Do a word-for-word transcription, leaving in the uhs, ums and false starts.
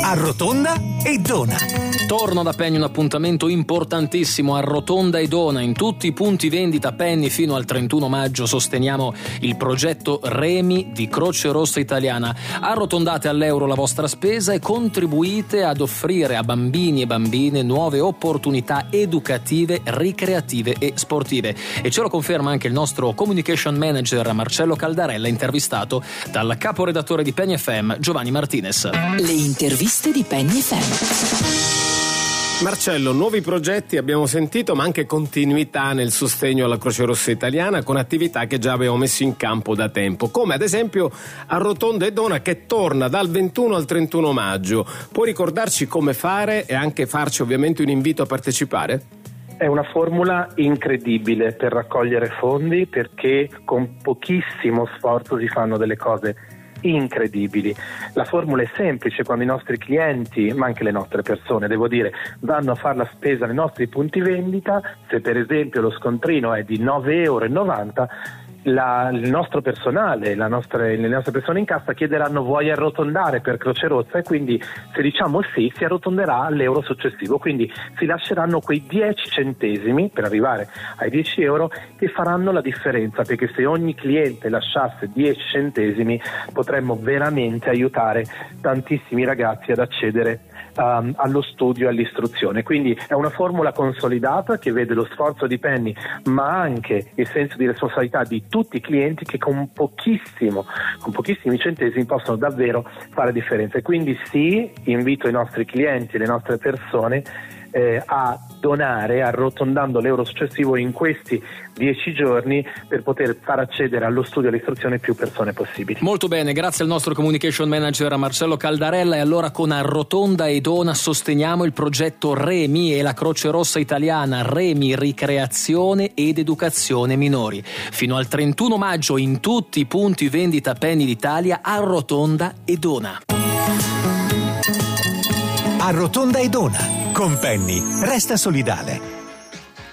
Arrotonda e Dona. Torna da Penny un appuntamento importantissimo. Arrotonda e Dona, in tutti i punti vendita Penny fino al trentuno maggio sosteniamo il progetto Remi di Croce Rossa Italiana. Arrotondate all'euro la vostra spesa e contribuite ad offrire a bambini e bambine nuove opportunità educative, ricreative e sportive. E ce lo conferma anche il nostro communication manager Marcello Caldarella, intervistato dal caporedattore di Penny F M Giovanni Martinez. Le interviste di Penny F M. Marcello, nuovi progetti abbiamo sentito, ma anche continuità nel sostegno alla Croce Rossa Italiana con attività che già avevamo messo in campo da tempo, come ad esempio Arrotonda e Dona, che torna dal ventuno al trentuno maggio. Puoi ricordarci come fare e anche farci ovviamente un invito a partecipare? È una formula incredibile per raccogliere fondi, perché con pochissimo sforzo si fanno delle cose incredibili. La formula è semplice: quando i nostri clienti, ma anche le nostre persone, devo dire, vanno a fare la spesa nei nostri punti vendita, se per esempio lo scontrino è di nove virgola novanta euro, La, il nostro personale, la nostre, le nostre persone in cassa chiederanno: vuoi arrotondare per Croce Rossa? E quindi se diciamo sì, si arrotonderà all'euro successivo, quindi si lasceranno quei dieci centesimi per arrivare ai dieci euro che faranno la differenza, perché se ogni cliente lasciasse dieci centesimi potremmo veramente aiutare tantissimi ragazzi ad accedere Um, allo studio e all'istruzione. Quindi è una formula consolidata che vede lo sforzo di Penny, ma anche il senso di responsabilità di tutti i clienti, che con pochissimo, con pochissimi centesimi possono davvero fare differenza. E quindi sì, invito i nostri clienti e le nostre persone eh, a donare arrotondando l'euro successivo in questi dieci giorni, per poter far accedere allo studio e all'istruzione più persone possibili. Molto bene, grazie al nostro communication manager Marcello Caldarella. E allora con Arrotonda e Dona sosteniamo il progetto Remi e la Croce Rossa Italiana. Remi, ricreazione ed educazione minori. Fino al trentuno maggio in tutti i punti vendita Penny d'Italia. Arrotonda e Dona. Arrotonda e Dona con Penny. Resta solidale.